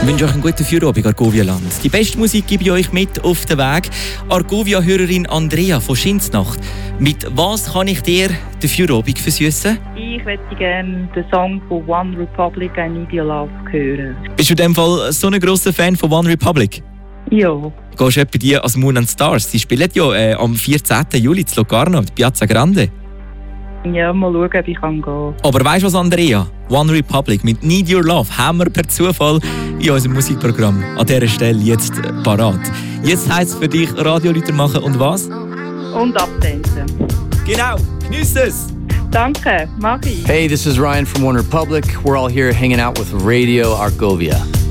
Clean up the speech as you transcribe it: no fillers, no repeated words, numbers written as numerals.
Ich wünsche euch einen guten Feierabend, Argovia-Land. Die beste Musik gebe ich euch mit auf den Weg. Argovia-Hörerin Andrea von Schinznacht. Mit was kann ich dir den Feierabend versüssen? Ich möchte gerne den Song von One Republic, I Need Your Love, hören. Bist du in dem Fall so ein grosser Fan von One Republic? Ja. Gehst du etwa die als Moon and Stars? Sie spielen ja am 14. Juli in Locarno, die Piazza Grande. Ja, mal schauen, ob ich gehen kann. Aber weißt du was, Andrea? One Republic mit Need Your Love haben wir per Zufall in unserem Musikprogramm an dieser Stelle jetzt parat. Jetzt heisst es für dich Radiolüter machen und was? Und abtanzen. Genau, geniess es! Danke, mach ich. Hey, this is Ryan from One Republic. We're all here hanging out with Radio Argovia.